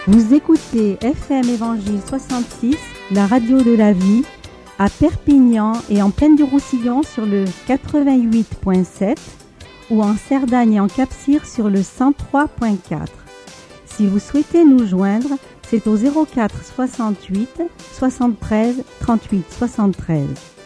Vous écoutez FM Évangile 66, la radio de la vie, à Perpignan et en Plaine du Roussillon sur le 88.7 ou en Cerdagne et en Cap-Cire sur le 103.4. Si vous souhaitez nous joindre, c'est au 04 68 73 38 73.